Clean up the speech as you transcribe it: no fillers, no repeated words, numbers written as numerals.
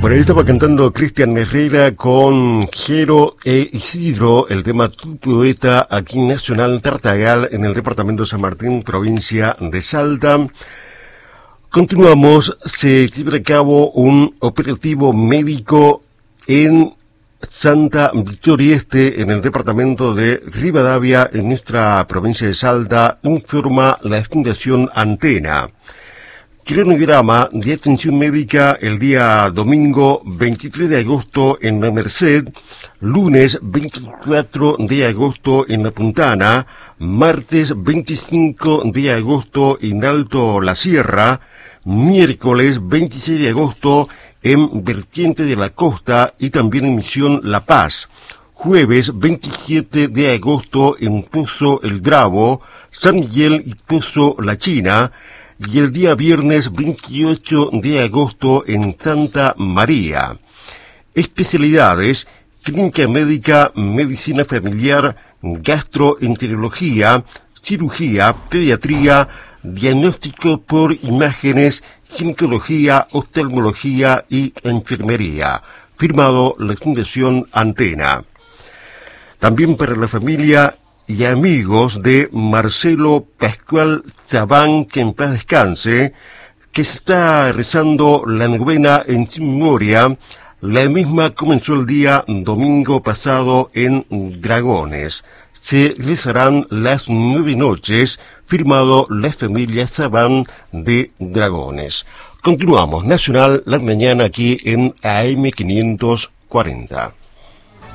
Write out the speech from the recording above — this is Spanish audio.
Bueno, ahí estaba cantando Cristian Herrera con Jero e Isidro, el tema Tu Poeta, aquí en Nacional Tartagal, en el departamento de San Martín, provincia de Salta. Continuamos, se lleva a cabo un operativo médico en Santa Victoria Este, en el departamento de Rivadavia, en nuestra provincia de Salta, informa la Fundación Antena. Cronograma de atención médica el día domingo 23 de agosto en La Merced, lunes 24 de agosto en La Puntana, martes 25 de agosto en Alto La Sierra, miércoles 26 de agosto en Vertiente de la Costa y también en Misión La Paz, jueves 27 de agosto en Pozo El Bravo, San Miguel y Pozo La China, y el día viernes 28 de agosto en Santa María. Especialidades: clínica médica, medicina familiar, gastroenterología, cirugía, pediatría, diagnóstico por imágenes, ginecología, oftalmología y enfermería. Firmado la Fundación Antena. También para la familia y amigos de Marcelo Pascual Zabán, que en paz descanse, que se está rezando la novena en su memoria. La misma comenzó el día domingo pasado en Dragones. Se rezarán las 9 noches, firmado la familia Zabán de Dragones. Continuamos, Nacional, la mañana aquí en AM 540.